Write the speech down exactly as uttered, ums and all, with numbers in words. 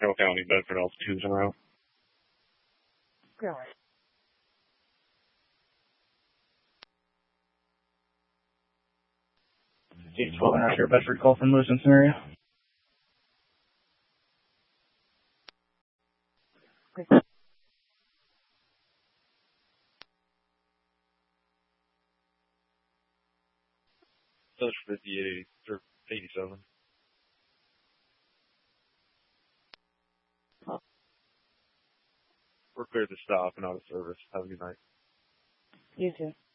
Carroll County, Bedford, altitudes en route. Go. eight twelve and after Bedford, call from Lewiston area. Search fifty-eight, or eighty-seven. We're clear to stop and out of service. Have a good night. You too.